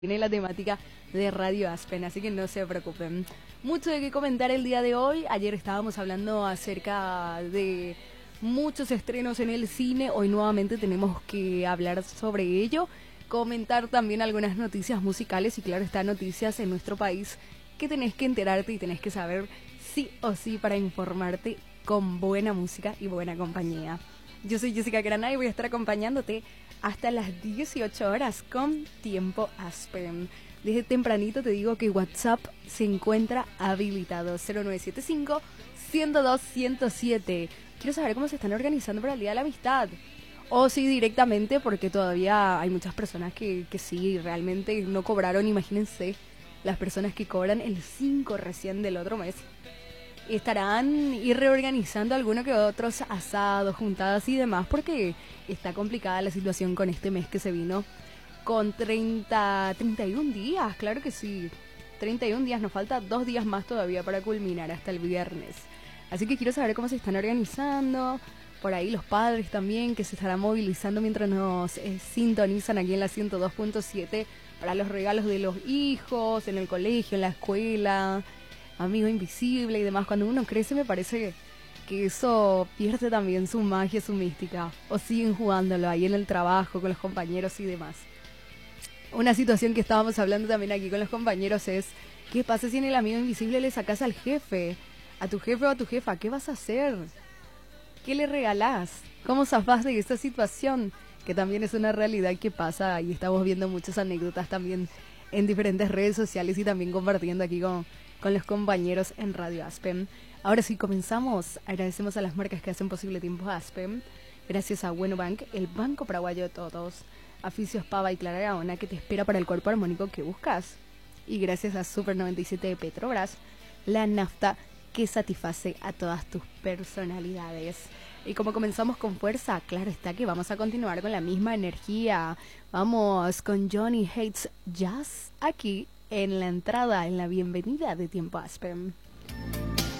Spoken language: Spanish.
tiene la temática de Radio Aspen, así que no se preocupen. Mucho de qué comentar el día de hoy. Ayer estábamos hablando acerca de muchos estrenos en el cine. Hoy nuevamente tenemos que hablar sobre ello. Comentar también algunas noticias musicales y claro está, noticias en nuestro país que tenés que enterarte y tenés que saber sí o sí para informarte con buena música y buena compañía. Yo soy Jessica Granada y voy a estar acompañándote hasta las 18 horas con Tiempo Aspen. Desde tempranito te digo que WhatsApp se encuentra habilitado, 0975-102-107. Quiero saber cómo se están organizando para el Día de la Amistad. O si directamente, porque todavía hay muchas personas que sí, realmente no cobraron. Imagínense, las personas que cobran el 5 recién del otro mes. Estarán ir reorganizando algunos que otros asados, juntadas y demás, porque está complicada la situación con este mes que se vino con 31 días, claro que sí, 31 días, nos falta 2 días más todavía para culminar hasta el viernes. Así que quiero saber cómo se están organizando, por ahí los padres también que se estarán movilizando mientras nos sintonizan aquí en la 102.7 para los regalos de los hijos, en el colegio, en la escuela, amigo invisible y demás. Cuando uno crece me parece que eso pierde también su magia, su mística, o siguen jugándolo ahí en el trabajo con los compañeros y demás. Una situación que estábamos hablando también aquí con los compañeros es ¿qué pasa si en el amigo invisible le sacas al jefe, a tu jefe o a tu jefa? ¿Qué vas a hacer? ¿Qué le regalás? ¿Cómo zafás de esta situación? Que también es una realidad que pasa y estamos viendo muchas anécdotas también en diferentes redes sociales y también compartiendo aquí con los compañeros en Radio Aspen. Ahora sí, comenzamos. Agradecemos a las marcas que hacen posible Tiempo Aspen. Gracias a Bueno Bank, el banco paraguayo de todos. Aficios Pava y Clara Gaona, que te espera para el cuerpo armónico que buscas. Y gracias a Super 97 de Petrobras, la nafta que satisface a todas tus personalidades. Y como comenzamos con fuerza, claro está que vamos a continuar con la misma energía. Vamos con Johnny Hates Jazz aquí en la entrada, en la bienvenida de Tiempo Aspen.